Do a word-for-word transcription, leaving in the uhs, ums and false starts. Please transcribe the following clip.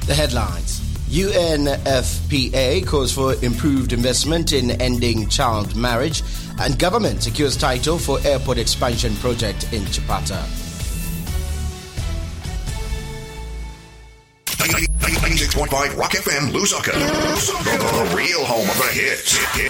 The headlines. U N F P A calls for improved investment in ending child marriage, and government secures title for airport expansion project in Chipata. ninety-six point five Rock F M, Lusaka. The real home of the hits.